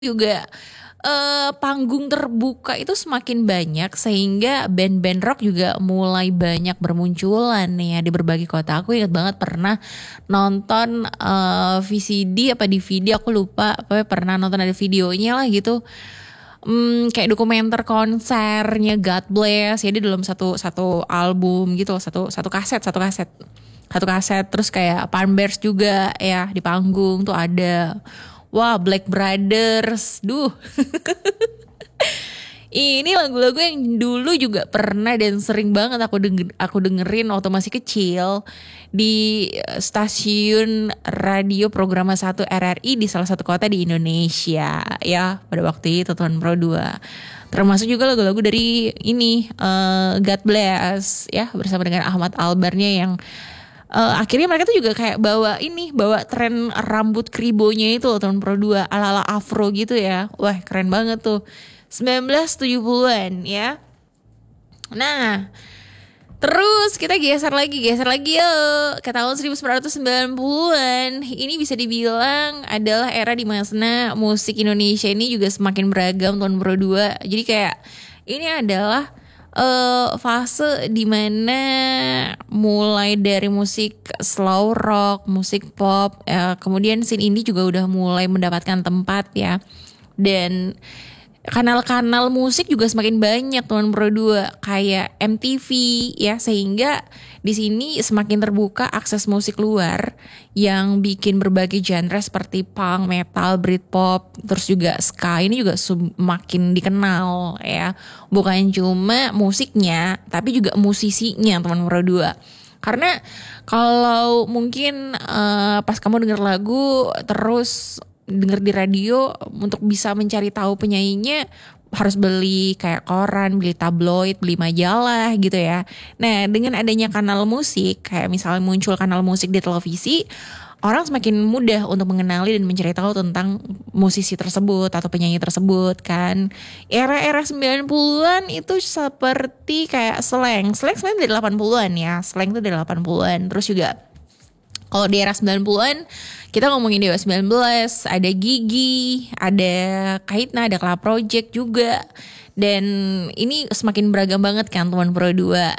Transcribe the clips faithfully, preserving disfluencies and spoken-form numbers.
juga eh, panggung terbuka itu semakin banyak sehingga band-band rock juga mulai banyak bermunculan nih ya di berbagai kota. Aku ingat banget pernah nonton eh, V C D apa D V D aku lupa, apa pernah nonton ada videonya lah gitu. Hmm, kayak dokumenter konsernya God Bless ya di dalam satu satu album gitu, satu satu kaset, satu kaset. Satu kaset terus kayak Pan Bears juga ya di panggung tuh ada. Wah, Black Brothers. Duh. Ini lagu-lagu yang dulu juga pernah dan sering banget aku denger, aku dengerin waktu masih kecil di eh, stasiun radio program satu R R I di salah satu kota di Indonesia ya pada waktu itu tahun Pro dua. Termasuk juga lagu-lagu dari ini eh, God Bless ya bersama dengan Ahmad Albarnya yang eh, akhirnya mereka tuh juga kayak bawa ini, bawa tren rambut kribonya itu loh tahun Pro dua ala-ala afro gitu ya. Wah, keren banget tuh. sembilan belas tujuh puluhan ya. Nah, terus kita geser lagi, geser lagi yuk ke tahun seribu sembilan ratus sembilan puluhan. Ini bisa dibilang adalah era di mana musik Indonesia ini juga semakin beragam tahun Pro dua. Jadi kayak ini adalah uh, fase dimana mulai dari musik slow rock, musik pop, uh, kemudian scene indie juga udah mulai mendapatkan tempat ya. Dan kanal-kanal musik juga semakin banyak tahun Pro dua kayak M T V ya, sehingga di sini semakin terbuka akses musik luar yang bikin berbagai genre seperti punk, metal, Britpop, terus juga ska ini juga semakin dikenal ya. Bukan cuma musiknya tapi juga musisinya teman Pro dua. Karena kalau mungkin uh, pas kamu denger lagu terus denger di radio untuk bisa mencari tahu penyanyinya harus beli kayak koran, beli tabloid, beli majalah gitu ya. Nah, dengan adanya kanal musik, kayak misalnya muncul kanal musik di televisi, orang semakin mudah untuk mengenali dan mencari tahu tentang musisi tersebut atau penyanyi tersebut kan. Era-era sembilan puluhan itu seperti kayak slang. Slang sebenarnya dari delapan puluhan ya. Slang itu dari delapan puluhan. Terus juga kalau di era sembilan puluhan kita ngomongin Dewa sembilan belas, ada Gigi, ada Kahitna, ada Club Project juga. Dan ini semakin beragam banget kan teman Pro dua.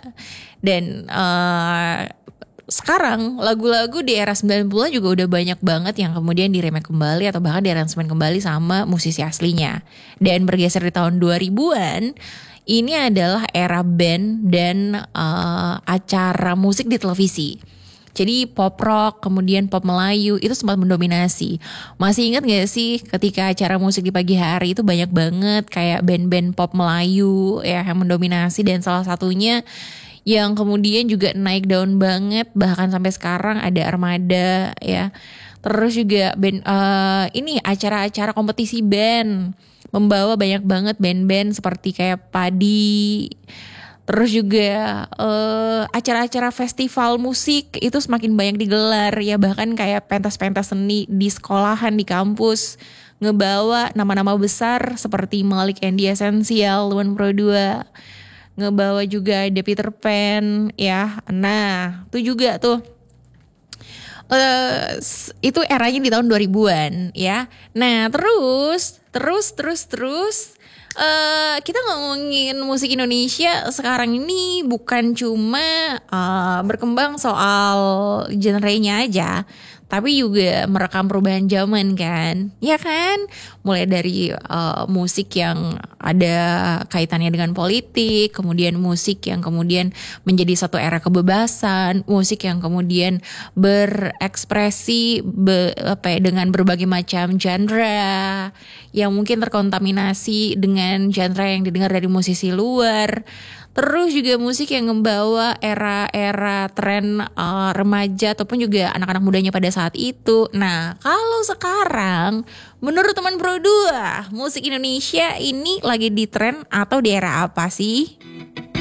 Dan uh, sekarang lagu-lagu di era sembilan puluhan juga udah banyak banget yang kemudian di-remake kembali atau bahkan di-aransemen kembali sama musisi aslinya. Dan bergeser di tahun dua ribuan, ini adalah era band dan uh, acara musik di televisi. Jadi pop rock, kemudian pop Melayu itu sempat mendominasi. Masih ingat gak sih ketika acara musik di pagi hari itu banyak banget kayak band-band pop Melayu ya yang mendominasi, dan salah satunya yang kemudian juga naik daun banget bahkan sampai sekarang ada Armada ya. Terus juga band uh, ini acara-acara kompetisi band membawa banyak banget band-band seperti kayak Padi. Terus juga uh, acara-acara festival musik itu semakin banyak digelar ya, bahkan kayak pentas-pentas seni di sekolahan, di kampus ngebawa nama-nama besar seperti Malik and the Essential, Luan Pro dua, ngebawa juga ada Peter Pan ya. Nah itu juga tuh uh, itu eranya di tahun dua ribuan ya. Nah terus terus terus terus Uh, kita ngomongin musik Indonesia sekarang ini bukan cuma uh, berkembang soal genre-nya aja, tapi juga merekam perubahan zaman kan, ya kan? Mulai dari uh, musik yang ada kaitannya dengan politik, kemudian musik yang kemudian menjadi satu era kebebasan, musik yang kemudian berekspresi be, apa ya, dengan berbagai macam genre yang mungkin terkontaminasi dengan genre yang didengar dari musisi luar. Terus juga musik yang membawa era-era tren uh, remaja ataupun juga anak-anak mudanya pada saat itu. Nah, kalau sekarang menurut teman Pro dua, musik Indonesia ini lagi di tren atau di era apa sih?